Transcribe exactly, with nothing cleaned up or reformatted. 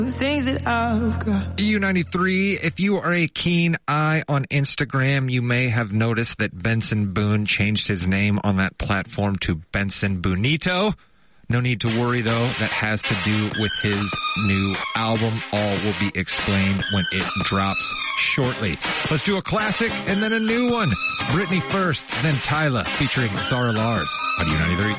things that I've got. E U ninety-three, if you are a keen eye on Instagram, you may have noticed that Benson Boone changed his name on that platform to Benson Bonito. No need to worry, though. That has to do with his new album. All will be explained when it drops shortly. Let's do a classic and then a new one. Britney first, then Tyla featuring Zara Lars on E U ninety-three.